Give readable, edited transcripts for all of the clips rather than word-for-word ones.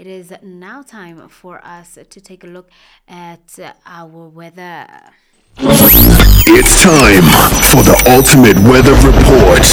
It is now time for us to take a look at our weather. It's time for the ultimate weather report.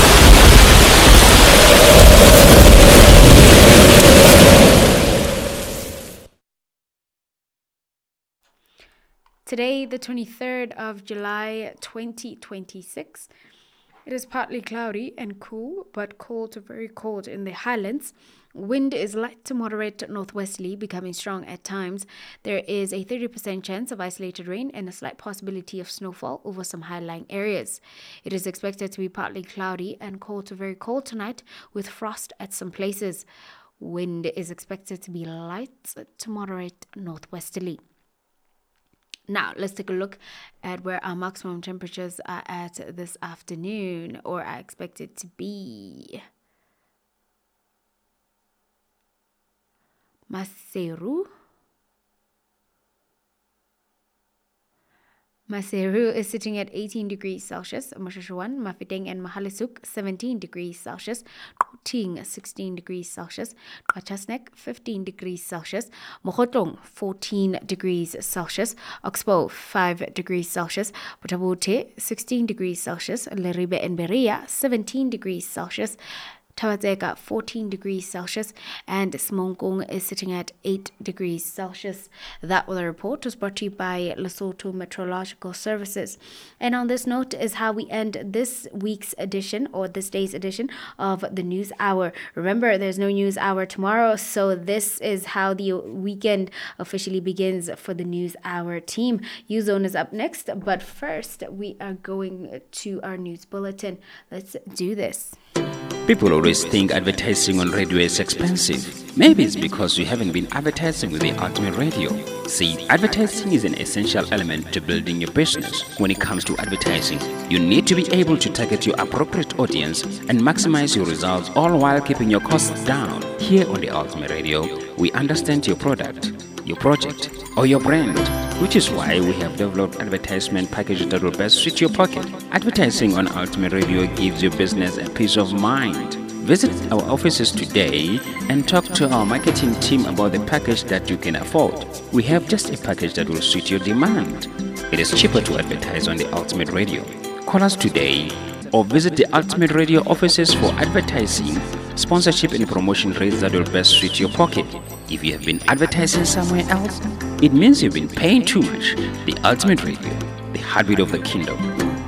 Today, the 23rd of July, 2026. It is partly cloudy and cool, but cold to very cold in the highlands. Wind is light to moderate northwesterly, becoming strong at times. There is a 30% chance of isolated rain and a slight possibility of snowfall over some high-lying areas. It is expected to be partly cloudy and cold to very cold tonight, with frost at some places. Wind is expected to be light to moderate northwesterly. Now, let's take a look at where our maximum temperatures are at this afternoon, or are expected to be. Maseru is sitting at 18 degrees Celsius, Mashoshawan, Mafeteng and Mahalisuk 17 degrees Celsius, Ting 16 degrees Celsius, Kachasnek 15 degrees Celsius, Mokotong 14 degrees Celsius, Oxbow 5 degrees Celsius, Botabote 16 degrees Celsius, Leribe and Berea 17 degrees Celsius, Tawazega 14 degrees Celsius, and Smongkong is sitting at 8 degrees Celsius. That weather report was brought to you by Lesotho Meteorological Services. And on this note is how we end this week's edition, or this day's edition, of the News Hour. Remember, there's no News Hour tomorrow, so this is how the weekend officially begins for the News Hour team. U-Zone is up next, but first we are going to our news bulletin. Let's do this. People always think advertising on radio is expensive. Maybe it's because you haven't been advertising with the Ultimate Radio. See, advertising is an essential element to building your business. When it comes to advertising, you need to be able to target your appropriate audience and maximize your results, all while keeping your costs down. Here on the Ultimate Radio, we understand your product, your project, or your brand, which is why we have developed advertisement packages that will best suit your pocket. Advertising on Ultimate Radio gives your business a peace of mind. Visit our offices today and talk to our marketing team about the package that you can afford. We have just a package that will suit your demand. It is cheaper to advertise on the Ultimate Radio. Call us today or visit the Ultimate Radio offices for advertising, sponsorship and promotion rates that will best suit your pocket. If you have been advertising somewhere else, it means you've been paying too much. The Ultimate Radio, the heartbeat of the kingdom.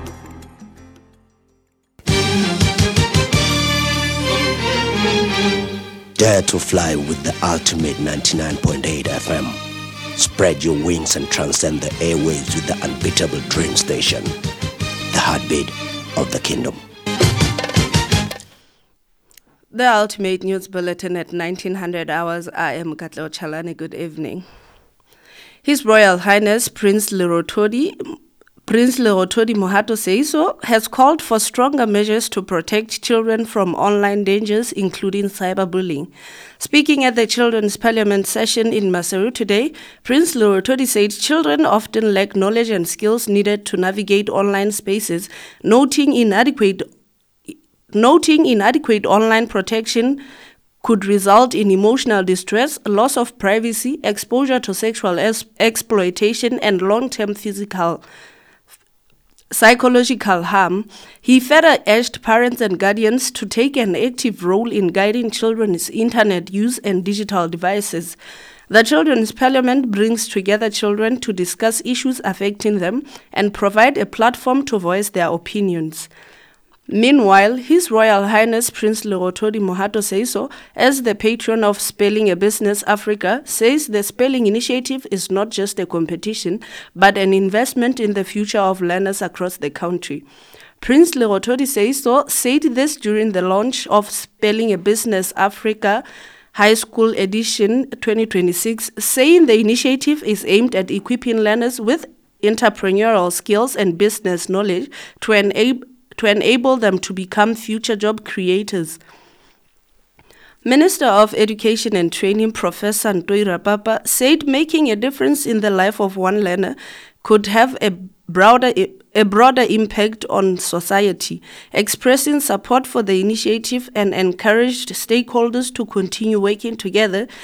Dare to fly with the Ultimate 99.8 FM. Spread your wings and transcend the airwaves with the unbeatable dream station. The heartbeat of the kingdom. The Ultimate News Bulletin at 1900 hours. I am Katleo Chalane. Good evening. His Royal Highness Prince Lerotodi Mohato Seiso has called for stronger measures to protect children from online dangers, including cyberbullying. Speaking at the Children's Parliament session in Maseru today, Prince Lerotodi said children often lack knowledge and skills needed to navigate online spaces, noting inadequate online protection could result in emotional distress, loss of privacy, exposure to sexual exploitation, and long-term psychological harm. He further urged parents and guardians to take an active role in guiding children's internet use and digital devices. The Children's Parliament brings together children to discuss issues affecting them and provide a platform to voice their opinions. Meanwhile, His Royal Highness Prince Lerotodi Mohato Seiso, as the patron of Spelling a Business Africa, says the Spelling Initiative is not just a competition, but an investment in the future of learners across the country. Prince Lerotodi Seiso said this during the launch of Spelling a Business Africa High School Edition 2026, saying the initiative is aimed at equipping learners with entrepreneurial skills and business knowledge to enable them to become future job creators. Minister of Education and Training Professor Ntoi Rapapa said making a difference in the life of one learner could have a broader impact on society, expressing support for the initiative and encouraged stakeholders to continue working together